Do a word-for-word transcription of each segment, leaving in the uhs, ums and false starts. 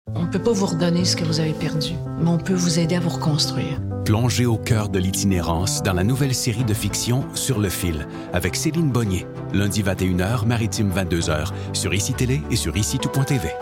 On ne peut pas vous redonner ce que vous avez perdu, mais on peut vous aider à vous reconstruire. Plongez au cœur de l'itinérance dans la nouvelle série de fiction Sur le fil avec Céline Bonnier. Lundi vingt et une heures, Maritime vingt-deux heures, sur I C I Télé et sur ici tout point t v.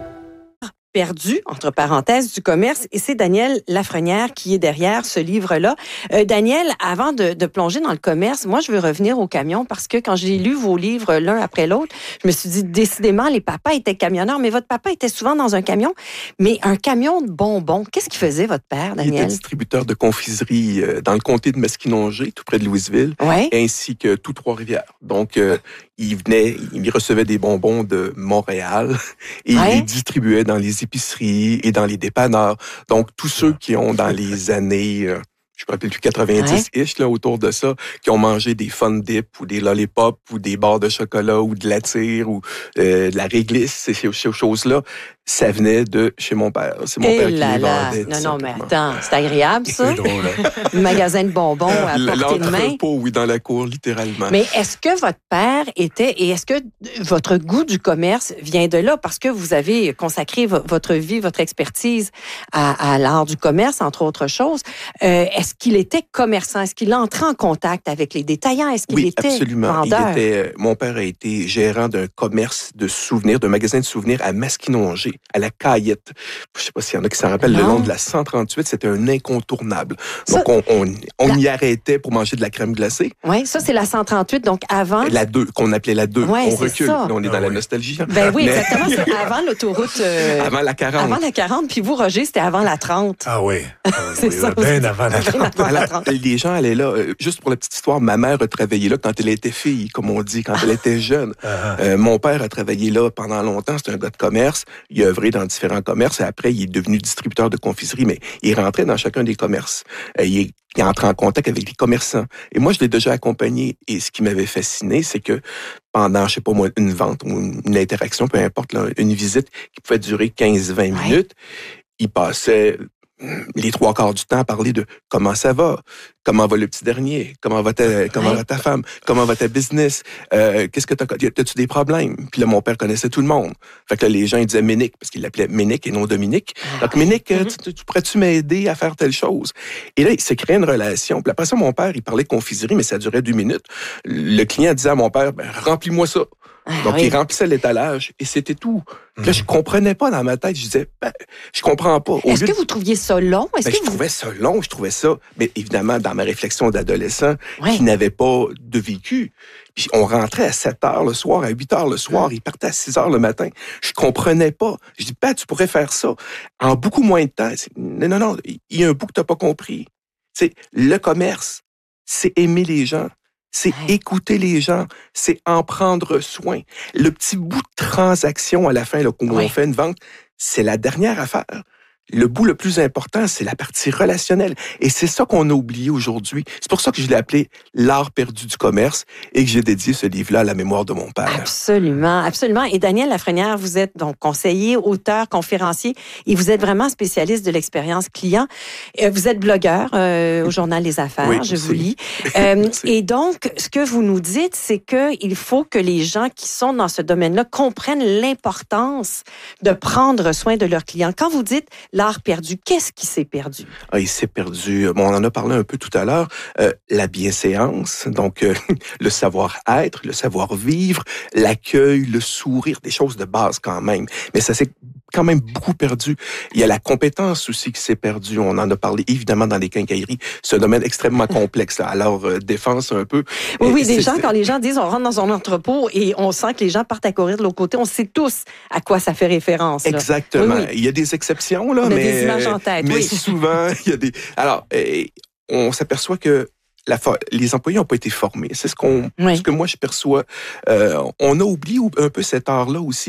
Perdu, entre parenthèses, du commerce. Et c'est Daniel Lafrenière qui est derrière ce livre-là. Euh, Daniel, avant de, de plonger dans le commerce, moi, je veux revenir au camion parce que quand j'ai lu vos livres l'un après l'autre, je me suis dit, décidément, les papas étaient camionneurs, mais votre papa était souvent dans un camion. Mais un camion de bonbons, qu'est-ce qu'il faisait, votre père, Daniel? Il était distributeur de confiserie euh, dans le comté de Maskinongé, tout près de Louisville, ouais. ainsi que tout Trois-Rivières. Donc, euh, il venait, il recevait des bonbons de Montréal et ouais. il les distribuait dans les épiceries et dans les dépanneurs. Donc, tous ceux qui ont dans les années, euh, je me rappelle plus, quatre-vingt-dix-ish, là, autour de ça, qui ont mangé des Fun Dip ou des lollipops ou des barres de chocolat ou de la tire ou euh, de la réglisse, ces, ces choses-là, ça venait de chez mon père. C'est mon Et père qui là les là. vendait. Non, non, mais attends, c'est agréable, ça? C'est drôle, hein? Le magasin de bonbons à portée de main. L'entrepôt, oui, dans la cour, littéralement. Mais est-ce que votre père était, et est-ce que votre goût du commerce vient de là? Parce que vous avez consacré v- votre vie, votre expertise à, à l'art du commerce, entre autres choses. Euh, est-ce qu'il était commerçant? Est-ce qu'il entrait en contact avec les détaillants? Est-ce qu'il oui, était absolument. vendeur? Il était, mon père a été gérant d'un commerce de souvenirs, d'un magasin de souvenirs à Maskinongé, à la Caillette. Je ne sais pas s'il y en a qui s'en rappellent, non. le nom de la cent trente-huit, c'était un incontournable. Ça, donc, on, on, on la... y arrêtait pour manger de la crème glacée. Oui, ça, c'est la cent trente-huit, donc avant... La deux, qu'on appelait la deux. Ouais, on recule. ça. Là, on est ah, dans oui. la nostalgie. Hein? Ben oui, Mais... exactement. C'est avant l'autoroute... Euh... Avant la quarante. Avant la quarante, puis vous, Roger, c'était avant la trente. Ah oui. Ah, oui, c'est oui, ça. Bien avant la trente. Avant la trente. Les gens allaient là. Euh, juste pour la petite histoire, ma mère a travaillé là quand elle était fille, comme on dit, quand elle était jeune. Ah. Euh, mon père a travaillé là pendant longtemps. C'est un gars de commerce. Il a œuvré dans différents commerces. Et après, il est devenu distributeur de confiserie, mais il rentrait dans chacun des commerces. Euh, il, est, il entrait en contact avec les commerçants. Et moi, je l'ai déjà accompagné. Et ce qui m'avait fasciné, c'est que pendant, je sais pas moi, une vente ou une interaction, peu importe, là, une visite qui pouvait durer quinze à vingt ouais. minutes, il passait les trois quarts du temps à parler de comment ça va, comment va le petit dernier, comment va ta, comment ouais. va ta femme, comment va ta business, euh, qu'est-ce que t'as, t'as-tu des problèmes? Puis là, mon père connaissait tout le monde. Fait que là, les gens, ils disaient Ménic, parce qu'il l'appelait Ménic et non Dominique. Donc, Ménic, mm-hmm. tu, tu pourrais-tu m'aider à faire telle chose? Et là, il s'est créé une relation. Puis après ça, mon père, il parlait de confiserie, mais ça durait deux minutes. Le client disait à mon père, ben, remplis-moi ça. Ah, Donc, oui. il remplissait l'étalage et c'était tout. Mmh. Là, je comprenais pas dans ma tête. Je disais, ben, je comprends pas. Au Est-ce lieu que de... vous trouviez ça long? Est-ce ben, que je vous... trouvais ça long, je trouvais ça... Mais évidemment, dans ma réflexion d'adolescent, ouais. qui n'avait pas de vécu, puis on rentrait à sept heures le soir, à huit heures le soir, il partait à six heures le matin. Je comprenais pas. Je dis, ben, tu pourrais faire ça en beaucoup moins de temps. Non, non, non, il y a un bout que t'as pas compris. C'est le commerce, c'est aimer les gens. C'est ouais. écouter les gens, c'est en prendre soin. Le petit bout de transaction à la fin, là, quand ouais. on fait une vente, c'est la dernière affaire. Le bout le plus important, c'est la partie relationnelle. Et c'est ça qu'on a oublié aujourd'hui. C'est pour ça que je l'ai appelé l'art perdu du commerce et que j'ai dédié ce livre-là à la mémoire de mon père. Absolument, absolument. Et Daniel Lafrenière, vous êtes donc conseiller, auteur, conférencier et vous êtes vraiment spécialiste de l'expérience client. Vous êtes blogueur euh, au Journal Les Affaires, oui, je vous lis. Euh, et donc, ce que vous nous dites, c'est qu'il faut que les gens qui sont dans ce domaine-là comprennent l'importance de prendre soin de leurs clients. Quand vous dites l'art perdu, qu'est-ce qui s'est perdu? Ah, il s'est perdu, bon, on en a parlé un peu tout à l'heure, euh, la bienséance, donc euh, le savoir-être, le savoir-vivre, l'accueil, le sourire, des choses de base quand même. Mais ça s'est quand même beaucoup perdu. Il y a la compétence aussi qui s'est perdue. On en a parlé évidemment dans les quincailleries. C'est un domaine extrêmement complexe. Là. Alors, euh, défense un peu. Oui, oui, des gens, quand les gens disent on rentre dans un entrepôt et on sent que les gens partent à courir de l'autre côté, on sait tous à quoi ça fait référence. Là. Exactement. Oui, oui. Il y a des exceptions, là, on a mais, des images en tête, mais oui. souvent, il y a des... Alors, eh, on s'aperçoit que La for- les employés n'ont pas été formés. C'est ce, qu'on, oui. ce que moi je perçois. Euh, on a oublié un peu cet art-là aussi.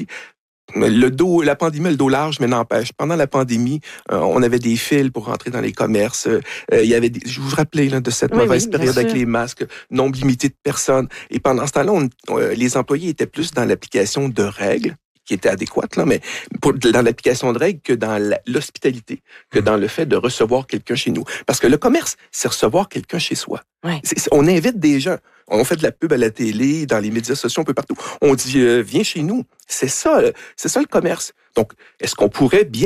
Le dos, la pandémie, le dos large, mais n'empêche. Pendant la pandémie, euh, on avait des fils pour rentrer dans les commerces. Euh, il y avait des, je vous rappelais là, de cette oui, mauvaise oui, période avec les masques, nombre limité de personnes. Et pendant ce temps-là, on, euh, les employés étaient plus dans l'application de règles qui étaient adéquates, là, mais pour, dans l'application de règles que dans la, l'hospitalité, que dans le fait de recevoir quelqu'un chez nous. Parce que le commerce, c'est recevoir quelqu'un chez soi. Oui. C'est, c'est, on invite des gens. On fait de la pub à la télé, dans les médias sociaux, un peu partout. On dit, euh, viens chez nous. C'est ça, c'est ça le commerce. Donc, est-ce qu'on pourrait bien